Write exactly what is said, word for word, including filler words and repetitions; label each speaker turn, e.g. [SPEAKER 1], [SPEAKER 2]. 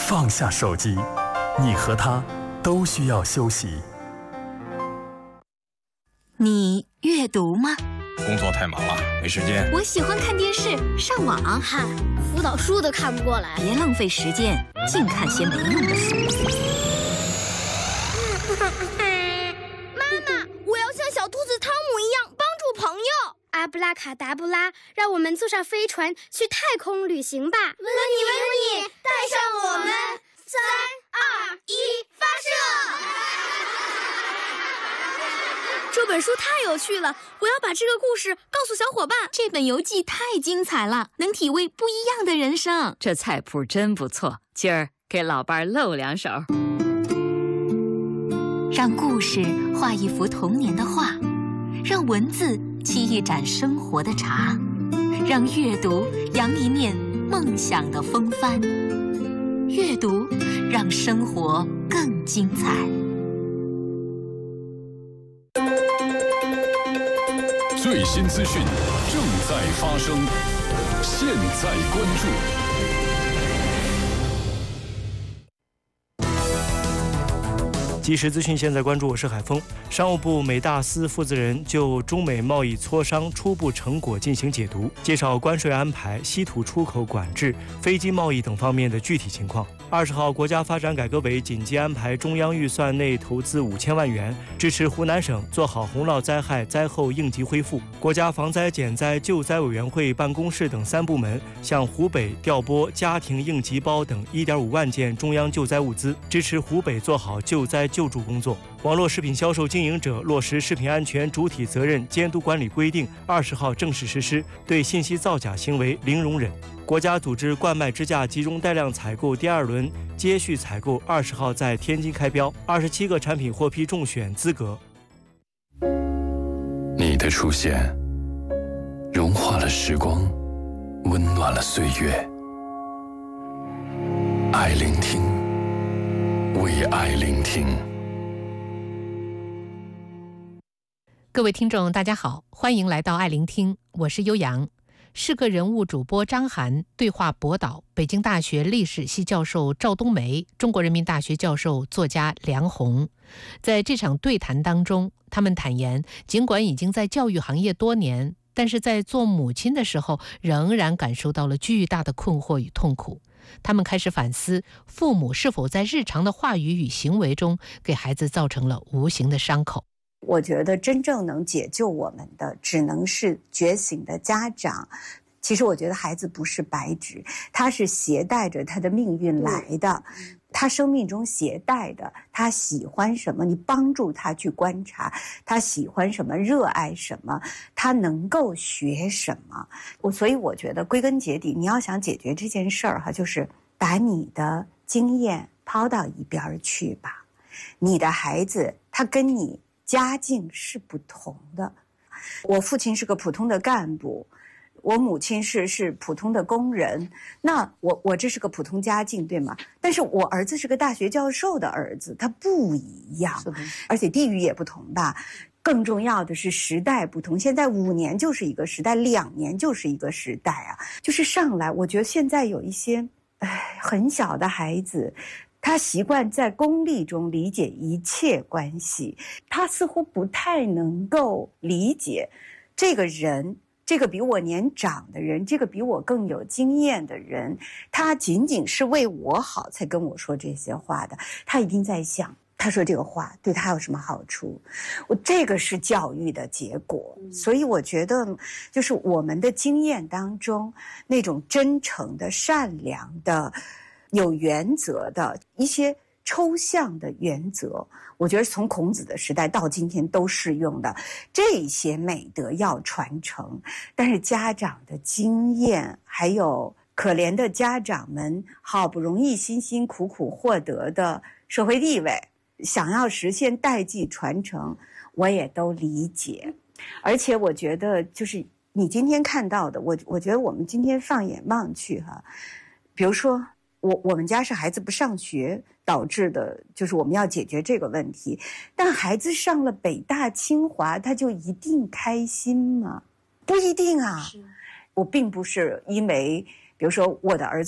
[SPEAKER 1] 放下手机，你和他都需要休息。
[SPEAKER 2] 你阅读吗？
[SPEAKER 3] 工作太忙了，没时间。
[SPEAKER 2] 我喜欢看电视、上网。
[SPEAKER 4] 嗨，辅导书都看不过来。
[SPEAKER 2] 别浪费时间，净看些没用的书。
[SPEAKER 4] 妈妈，我要像小兔子汤姆一样帮助朋友。阿布拉卡达布拉，让我们坐上飞船去太空旅行吧！温妮，温妮，带上我们！三二一，发射！这本书太有趣了，我要把这个故事告诉小伙伴。
[SPEAKER 2] 这本游记太精彩了，能体味不一样的人生。
[SPEAKER 5] 这菜谱真不错，今儿给老伴儿露两手。
[SPEAKER 2] 让故事画一幅童年的画，让文字沏一盏生活的茶，让阅读扬一面梦想的风帆。阅读让生活更精彩。
[SPEAKER 6] 最新资讯正在发生，现在关注。
[SPEAKER 7] 即时资讯，现在关注，我是海峰。商务部美大司负责人就中美贸易磋商初步成果进行解读，介绍关税安排、稀土出口管制、飞机贸易等方面的具体情况。二十号，国家发展改革委紧急安排中央预算内投资五千万元，支持湖南省做好洪涝灾害灾后应急恢复。国家防灾减灾救灾委员会办公室等三部门向湖北调拨家庭应急包等一点五万件中央救灾物资，支持湖北做好救灾救助工作。网络食品销售经营者落实食品安全主体责任监督管理规定二十号正式实施，对信息造假行为零容忍。国家组织冠脉支架集中带量采购第二轮接续采购二十号在天津开标，二十七个产品获批中选资格。
[SPEAKER 6] 你的出现融化了时光，温暖了岁月。爱聆听，为爱聆听。
[SPEAKER 8] 各位听众大家好，欢迎来到爱聆听，我是悠扬。是个人物主播张涵对话博导北京大学历史系教授赵冬梅、中国人民大学教授作家梁鸿。在这场对谈当中，他们坦言，尽管已经在教育行业多年，但是在做母亲的时候仍然感受到了巨大的困惑与痛苦。他们开始反思，父母是否在日常的话语与行为中给孩子造成了无形的伤口。
[SPEAKER 9] 我觉得真正能解救我们的，只能是觉醒的家长。其实我觉得孩子不是白纸，他是携带着他的命运来的，他生命中携带的，他喜欢什么，你帮助他去观察，他喜欢什么，热爱什么，他能够学什么。我所以我觉得归根结底，你要想解决这件事儿哈，就是把你的经验抛到一边去吧。你的孩子他跟你家境是不同的，我父亲是个普通的干部，我母亲是是普通的工人，那我我这是个普通家境，对吗？但是我儿子是个大学教授的儿子，他不一样，而且地域也不同吧。更重要的是时代不同，现在五年就是一个时代，两年就是一个时代啊。就是上来，我觉得现在有一些唉很小的孩子，他习惯在功利中理解一切关系，他似乎不太能够理解这个人，这个比我年长的人，这个比我更有经验的人，他仅仅是为我好才跟我说这些话的。他一定在想，他说这个话对他有什么好处？我这个是教育的结果。所以我觉得，就是我们的经验当中，那种真诚的、善良的、有原则的一些抽象的原则，我觉得从孔子的时代到今天都适用的。这些美德要传承，但是家长的经验，还有可怜的家长们好不容易辛辛苦苦获得的社会地位，想要实现代际传承，我也都理解。而且我觉得，就是你今天看到的，我我觉得我们今天放眼望去哈，比如说我我们家是孩子不上学导致的，就是我们要解决这个问题。但孩子上了北大清华，他就一定开心吗？不一定啊。我并不是因为比如说我的儿子